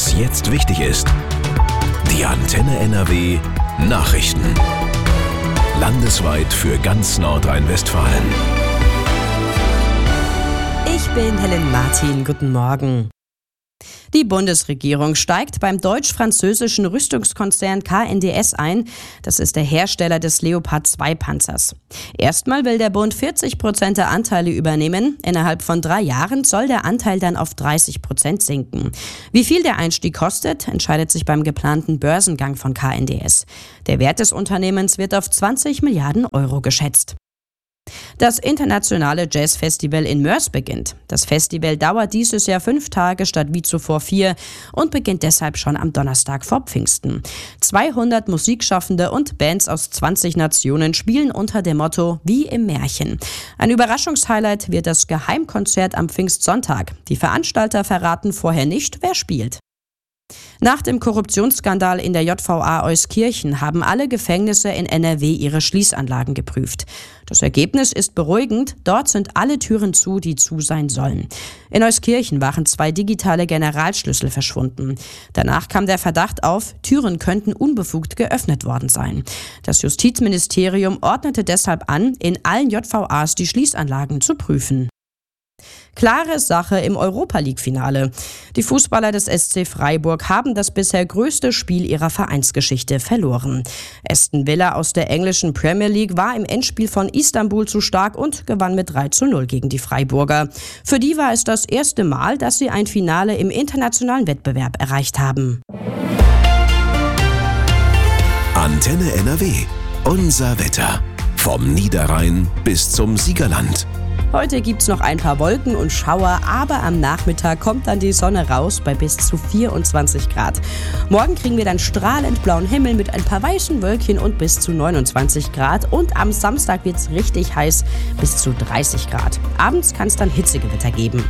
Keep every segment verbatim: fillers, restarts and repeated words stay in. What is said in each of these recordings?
Was jetzt wichtig ist. Die Antenne N R W Nachrichten. Landesweit für ganz Nordrhein-Westfalen. Ich bin Helen Martin. Guten Morgen. Die Bundesregierung steigt beim deutsch-französischen Rüstungskonzern K N D S ein. Das ist der Hersteller des Leopard zwei Panzers. Erstmal will der Bund vierzig Prozent der Anteile übernehmen. Innerhalb von drei Jahren soll der Anteil dann auf dreißig Prozent sinken. Wie viel der Einstieg kostet, entscheidet sich beim geplanten Börsengang von K N D S. Der Wert des Unternehmens wird auf zwanzig Milliarden Euro geschätzt. Das internationale Jazzfestival in Moers beginnt. Das Festival dauert dieses Jahr fünf Tage statt wie zuvor vier und beginnt deshalb schon am Donnerstag vor Pfingsten. zweihundert Musikschaffende und Bands aus zwanzig Nationen spielen unter dem Motto Wie im Märchen. Ein Überraschungshighlight wird das Geheimkonzert am Pfingstsonntag. Die Veranstalter verraten vorher nicht, wer spielt. Nach dem Korruptionsskandal in der J V A Euskirchen haben alle Gefängnisse in N R W ihre Schließanlagen geprüft. Das Ergebnis ist beruhigend, dort sind alle Türen zu, die zu sein sollen. In Euskirchen waren zwei digitale Generalschlüssel verschwunden. Danach kam der Verdacht auf, Türen könnten unbefugt geöffnet worden sein. Das Justizministerium ordnete deshalb an, in allen J V As die Schließanlagen zu prüfen. Klare Sache im Europa-League-Finale. Die Fußballer des S C Freiburg haben das bisher größte Spiel ihrer Vereinsgeschichte verloren. Aston Villa aus der englischen Premier League war im Endspiel von Istanbul zu stark und gewann mit drei zu null gegen die Freiburger. Für die war es das erste Mal, dass sie ein Finale im internationalen Wettbewerb erreicht haben. Antenne N R W. Unser Wetter. Vom Niederrhein bis zum Siegerland. Heute gibt's noch ein paar Wolken und Schauer, aber am Nachmittag kommt dann die Sonne raus bei bis zu vierundzwanzig Grad. Morgen kriegen wir dann strahlend blauen Himmel mit ein paar weißen Wölkchen und bis zu neunundzwanzig Grad. Und am Samstag wird's richtig heiß, bis zu dreißig Grad. Abends kann es dann Hitzegewitter geben.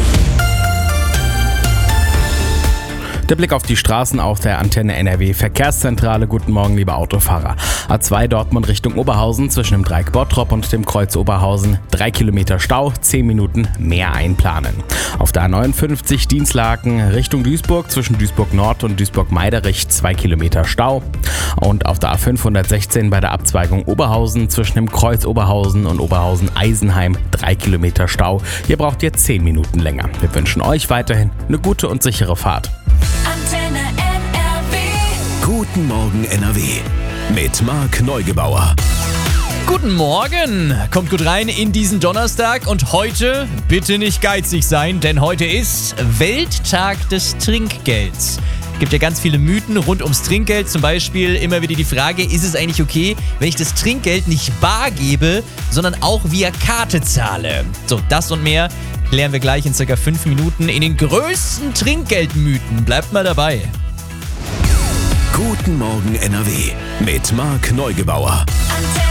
Der Blick auf die Straßen auf der Antenne N R W Verkehrszentrale. Guten Morgen, liebe Autofahrer. A zwei Dortmund Richtung Oberhausen zwischen dem Dreieck Bottrop und dem Kreuz Oberhausen. Drei Kilometer Stau, zehn Minuten mehr einplanen. Auf der A neunundfünfzig Dienstlaken Richtung Duisburg zwischen Duisburg Nord und Duisburg Meiderich. Zwei Kilometer Stau. Und auf der A fünfhundertsechzehn bei der Abzweigung Oberhausen zwischen dem Kreuz Oberhausen und Oberhausen Eisenheim. Drei Kilometer Stau. Hier braucht ihr zehn Minuten länger. Wir wünschen euch weiterhin eine gute und sichere Fahrt. Antenne N R W. Guten Morgen N R W. Mit Marc Neugebauer. Guten Morgen! Kommt gut rein in diesen Donnerstag und heute bitte nicht geizig sein, denn heute ist Welttag des Trinkgelds. Es gibt ja ganz viele Mythen rund ums Trinkgeld, zum Beispiel immer wieder die Frage, ist es eigentlich okay, wenn ich das Trinkgeld nicht bar gebe, sondern auch via Karte zahle? So, das und mehr klären wir gleich in circa fünf Minuten in den größten Trinkgeldmythen. Bleibt mal dabei. Guten Morgen N R W mit Marc Neugebauer. Antenne